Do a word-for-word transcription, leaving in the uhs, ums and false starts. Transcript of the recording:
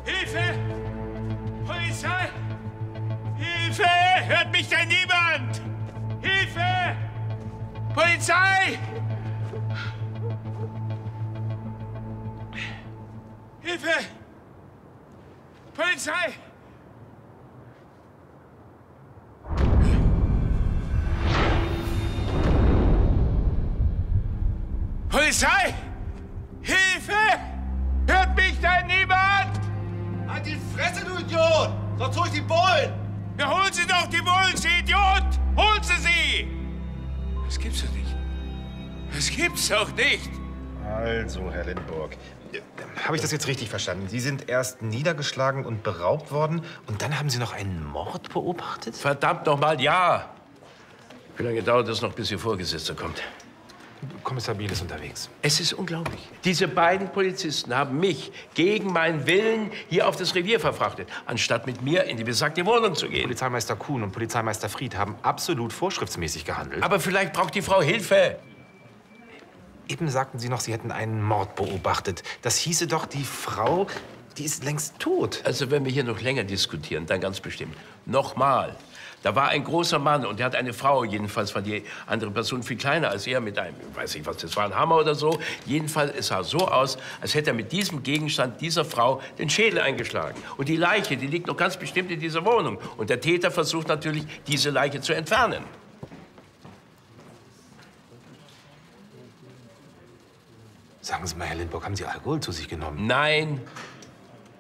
Hilfe! Polizei! Hilfe! Hört mich denn niemand? Hilfe! Polizei! Hilfe! Polizei! Polizei! Hilfe! Hört mich denn niemand? Halt die Fresse, du Idiot! Sonst hol ich die Bullen! Ja, holen Sie doch die Bullen, Sie Idiot! Holen Sie sie! Das gibt's doch nicht. Das gibt's doch nicht! Also, Herr Lindburg, habe ich das jetzt richtig verstanden? Sie sind erst niedergeschlagen und beraubt worden und dann haben Sie noch einen Mord beobachtet? Verdammt noch mal, ja! Wie lange dauert es noch, bis Ihr Vorgesetzter kommt? Kommissar Biel ist unterwegs. Es ist unglaublich. Diese beiden Polizisten haben mich gegen meinen Willen hier auf das Revier verfrachtet, anstatt mit mir in die besagte Wohnung zu gehen. Polizeimeister Kuhn und Polizeimeister Fried haben absolut vorschriftsmäßig gehandelt. Aber vielleicht braucht die Frau Hilfe. Eben sagten Sie noch, Sie hätten einen Mord beobachtet. Das hieße doch, die Frau, die ist längst tot. Also wenn wir hier noch länger diskutieren, dann ganz bestimmt. Nochmal. Da war ein großer Mann und der hat eine Frau, jedenfalls war die andere Person viel kleiner als er, mit einem, ich weiß nicht was, das war ein Hammer oder so. Jedenfalls, es sah so aus, als hätte er mit diesem Gegenstand dieser Frau den Schädel eingeschlagen. Und die Leiche, die liegt noch ganz bestimmt in dieser Wohnung. Und der Täter versucht natürlich, diese Leiche zu entfernen. Sagen Sie mal, Herr Lindburg, haben Sie Alkohol zu sich genommen? Nein,